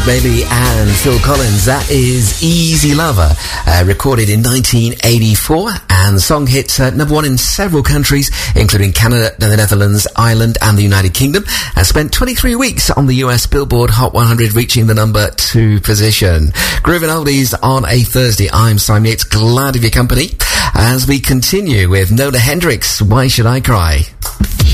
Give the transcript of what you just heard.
Baby and Phil Collins, that is Easy Lover, recorded in 1984, and the song hit number one in several countries, including Canada, the Netherlands, Ireland and the United Kingdom, and spent 23 weeks on the US Billboard Hot 100, reaching the number 2 position. Groovin' Oldies on a Thursday. I'm Simon Yates, glad of your company, as we continue with Nona Hendryx, Why Should I Cry?